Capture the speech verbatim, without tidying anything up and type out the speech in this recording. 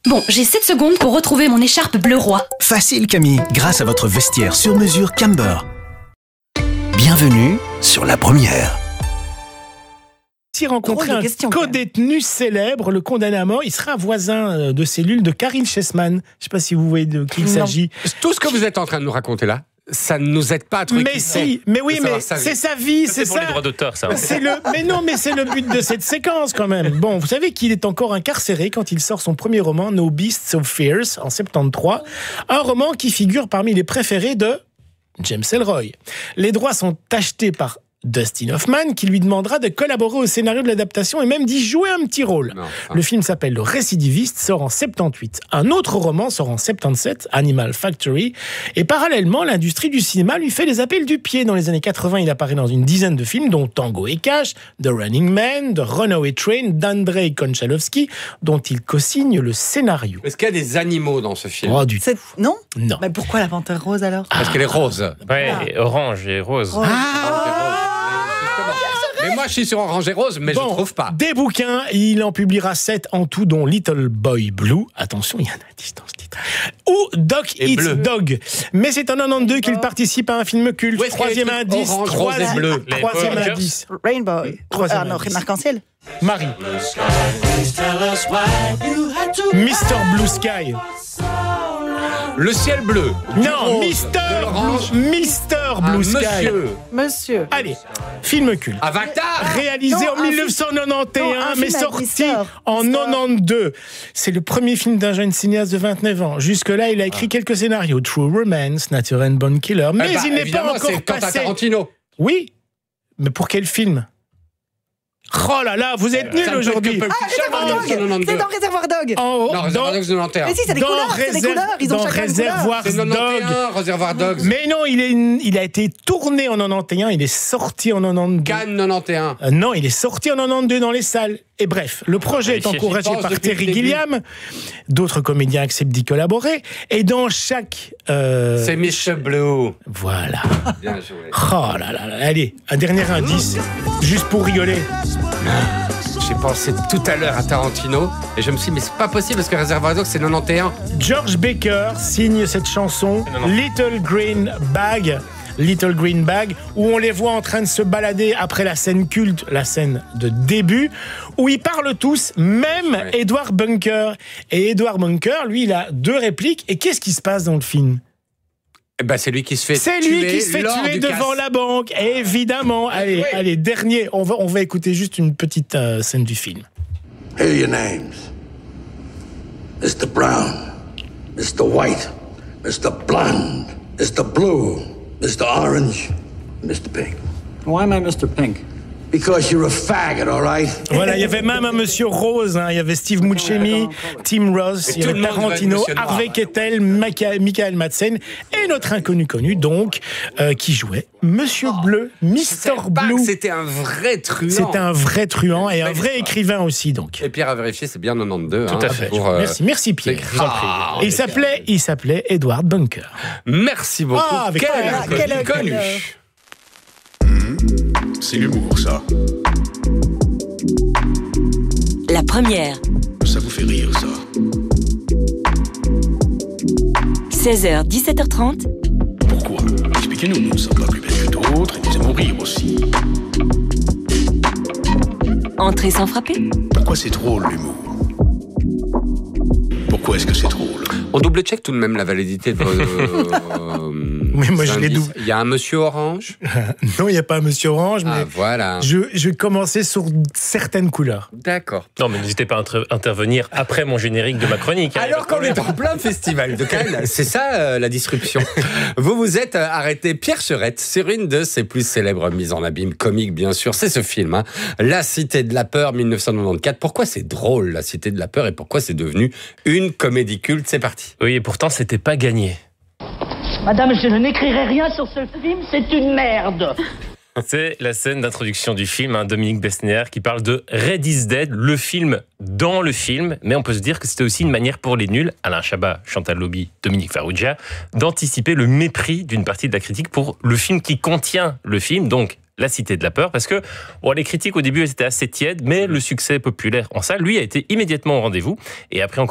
Bon, j'ai sept secondes pour retrouver mon écharpe bleu roi. Facile Camille, grâce à votre vestiaire sur mesure Camber. Bienvenue sur La Première. Si rencontrer un co-détenu célèbre, le condamné à mort, il sera un voisin de cellule de Karine Chessman. Je ne sais pas si vous voyez de qui il s'agit. Tout ce que vous êtes en train de nous raconter là, ça ne nous aide pas à trouver mais qui si, mais oui, mais c'est sa vie, c'est, c'est pour ça. les droits d'auteur, ça. C'est le, mais non, mais c'est le but de cette séquence quand même. Bon, vous savez qu'il est encore incarcéré quand il sort son premier roman, No Beasts of Fears, en soixante-treize, un roman qui figure parmi les préférés de James Ellroy. Les droits sont achetés par Dustin Hoffman, qui lui demandera de collaborer au scénario de l'adaptation et même d'y jouer un petit rôle. Non, le film s'appelle Le Récidiviste, sort en soixante-dix-huit. Un autre roman sort en soixante-dix-sept, Animal Factory. Et parallèlement, l'industrie du cinéma lui fait les appels du pied. Dans les années quatre-vingts, il apparaît dans une dizaine de films, dont Tango et Cash, The Running Man, The Runaway Train, d'Andrei Konchalovsky, dont il co-signe le scénario. Est-ce qu'il y a des animaux dans ce film? Oh, du C'est... Non Non. Mais pourquoi la panthère rose alors? Parce qu'elle est rose. Ouais, et orange et rose. Oh. Ah Mais moi, je suis sur Orange et Rose, mais bon, je trouve pas. Des bouquins, il en publiera sept en tout, dont Little Boy Blue. Attention, il y a un indice dans ce titre. Ou Doc Et Eats bleu. Dog. Mais c'est en quatre-vingt-douze qu'il participe à un film culte. Où est-ce qu'il y a Troisième les trucs indice. orange, rose et bleu? Les Troisième Power Rangers. indice. Rainbow. Troisième Ah non, indice. arc-en-ciel. Marie. Mister Blue Sky. Le ciel bleu. Du Non, rose, Mister de l'orange. Blue, Mister Un Blue Sky. monsieur. Monsieur. Allez, film culte. Avatar. Réalisé Non, en un dix-neuf cent quatre-vingt-onze, film- non, un mais film avec sorti Mister. en Mister. quatre-vingt-douze. C'est le premier film d'un jeune cinéaste de vingt-neuf ans. Jusque-là, il a écrit quelques scénarios. True Romance, Nature and Bone Killer. Mais Eh bah, il n'est évidemment, pas encore c'est Quentin passé. Tarantino. Oui, mais pour quel film? Oh là là, vous êtes nuls Ça me fait aujourd'hui. que peu- Ah, Réservoir Dog. C'est dans Réservoir Dog. En- Non, Réservoir Dogs de quatre-vingt-onze. Mais si, c'est des dans couleurs, c'est des Réser- couleurs. Ils ont dans chacun une couleur. Réservoir C'est Dog. quatre-vingt-onze, Réservoir Dogs. Mais non, il, est, il a été tourné en quatre-vingt-onze, il est sorti en quatre-vingt-douze. Cannes quatre-vingt-onze. Euh, non, il est sorti en quatre-vingt-douze dans les salles. Et bref, le projet est Vérifiez. encouragé J'y pense par depuis le Terry début. Gilliam. D'autres comédiens acceptent d'y collaborer. Et dans chaque... euh, C'est Mister Blue. Voilà. Bien joué. Oh là là là. Allez, un dernier indice, juste pour rigoler. J'ai pensé tout à l'heure à Tarantino et je me suis dit, mais c'est pas possible parce que Réservoir Dogs c'est quatre-vingt-onze. George Baker signe cette chanson Non, non. Little Green Bag, Little Green Bag, où on les voit en train de se balader après la scène culte, la scène de début, où ils parlent tous, même Ouais. Edward Bunker. Et Edward Bunker, lui, il a deux répliques. Et qu'est-ce qui se passe dans le film? Eh ben, c'est lui qui se fait C'est tuer lui qui se fait lors tuer du devant casse. la banque, évidemment. Allez, Oui. allez, dernier, on va, on va écouter juste une petite euh, scène du film. Here are your names. Mister Brown, Mister White, Mister Blonde, Mister Blue, Mister Orange, Mister Pink. Why am I Mister Pink? Because you're a faggot, all right? Voilà, il y avait même un monsieur Rose, hein. Il y avait Steve Buscemi, Tim Roth, Et il y tout avait le monde veut Tarantino, être Monsieur Noir. Harvey Keitel, Michael, Michael Madsen et notre inconnu connu, donc, euh, qui jouait Monsieur Bleu, Mister Je savais pas Blue. que C'était un vrai truand. C'était un vrai truand et un Belle vrai histoire. écrivain aussi, donc. Et Pierre a vérifié, c'est bien quatre-vingt-douze. Tout hein, à fait. pour, euh, Merci, merci Pierre. c'est- Ah, Et il s'appelait, il s'appelait Edward Bunker. Merci beaucoup. Ah, avec Quel quel- inconnu quel- connu. quel- C'est l'humour, ça. La Première, Ça vous fait rire, ça. seize heures dix-sept heures trente, Pourquoi? Expliquez-nous, nous ne sommes pas plus bêtes que d'autres et nous aimons rire aussi. entrée sans frapper. Pourquoi c'est drôle, l'humour? Pourquoi est-ce que c'est drôle? On double-check tout de même la validité de vos. euh, Oui, moi, je l'ai indices. double. Il y a un monsieur orange. Non, il n'y a pas un monsieur Orange, mais Ah, voilà. je, je vais commencer sur certaines couleurs. D'accord. Non, mais n'hésitez pas à inter- intervenir après mon générique de ma chronique. hein, y a Alors pas de qu'on est problème. en plein festival de Cannes, c'est ça euh, la disruption. Vous vous êtes euh, arrêté Pierre Cherette sur une de ses plus célèbres mises en abîme comiques, bien sûr. C'est ce film, hein. La Cité de la Peur, dix-neuf cent quatre-vingt-quatorze. Pourquoi c'est drôle, La Cité de la Peur, et pourquoi c'est devenu une comédie culte? C'est parti. Oui, et pourtant, c'était pas gagné. Madame, je n'écrirai rien sur ce film, c'est une merde. C'est la scène d'introduction du film, hein, Dominique Besnéard, qui parle de Red is Dead, le film dans le film. Mais on peut se dire que c'était aussi une manière pour les nuls, Alain Chabat, Chantal Lobby, Dominique Farrugia, d'anticiper le mépris d'une partie de la critique pour le film qui contient le film, donc La Cité de la Peur, parce que bon, les critiques au début elles étaient assez tièdes, mais le succès populaire en salle, lui, a été immédiatement au rendez-vous. Et après, on